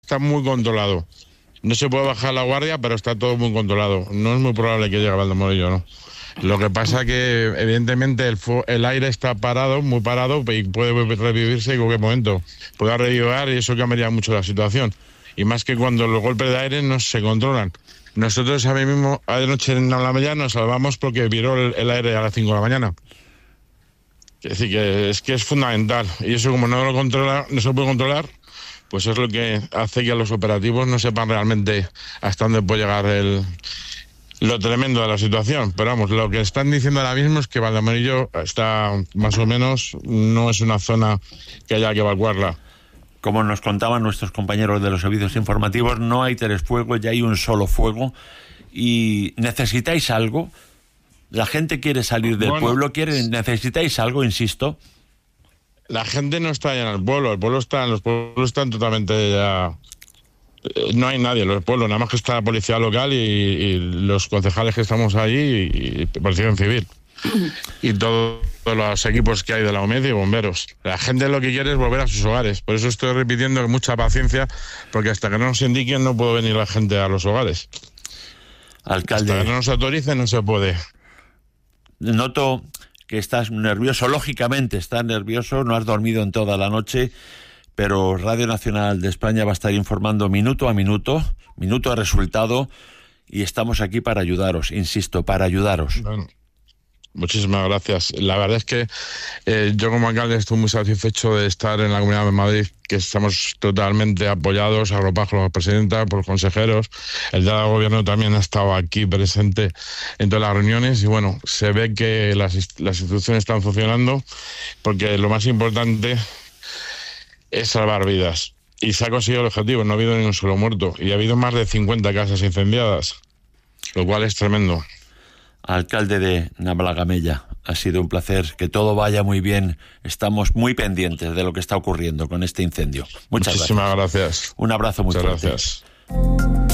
está muy controlado. No se puede bajar la guardia, pero está todo muy controlado. No es muy probable que llegue a Valdemorillo, ¿no? Lo que pasa que, evidentemente, el aire está parado, muy parado, y puede revivirse en cualquier momento. Puede revivir y eso cambiaría mucho la situación. Y más que cuando los golpes de aire no se controlan. Nosotros a mí mismo, anoche en la mañana, nos salvamos porque viró el aire a las 5 de la mañana. Es decir, que es fundamental. Y eso, como no se puede controlar, pues es lo que hace que los operativos no sepan realmente hasta dónde puede llegar lo tremendo de la situación. Pero vamos, lo que están diciendo ahora mismo es que Valdemorillo está más o menos, no es una zona que haya que evacuarla. Como nos contaban nuestros compañeros de los servicios informativos, no hay 3 fuegos, ya hay un solo fuego. ¿Y necesitáis algo? La gente quiere salir del pueblo, ¿necesitáis algo, insisto? La gente no está ya en el pueblo, los pueblos están totalmente ya... No hay nadie en los pueblos, nada más que está la policía local y los concejales que estamos allí y Protección Civil. Y todos los equipos que hay de la OMED y bomberos. La gente lo que quiere es volver a sus hogares. Por eso estoy repitiendo con mucha paciencia, porque hasta que no nos indiquen no puede venir la gente a los hogares. Alcalde, hasta que no nos autoricen no se puede. Noto que estás nervioso, lógicamente estás nervioso, no has dormido en toda la noche, pero Radio Nacional de España va a estar informando minuto a minuto resultado, y estamos aquí para ayudaros, insisto, para ayudaros. Bueno, muchísimas gracias. La verdad es que yo como alcalde estoy muy satisfecho de estar en la Comunidad de Madrid, que estamos totalmente apoyados, agrupados por la presidenta, por los consejeros. El delegado de gobierno también ha estado aquí presente en todas las reuniones y bueno, se ve que las instituciones están funcionando, porque lo más importante es salvar vidas. Y se ha conseguido el objetivo, no ha habido ni un solo muerto y ha habido más de 50 casas incendiadas, lo cual es tremendo. Alcalde de Navalagamella, ha sido un placer, que todo vaya muy bien. Estamos muy pendientes de lo que está ocurriendo con este incendio. Muchísimas gracias. Un abrazo muy fuerte. Muchas gracias.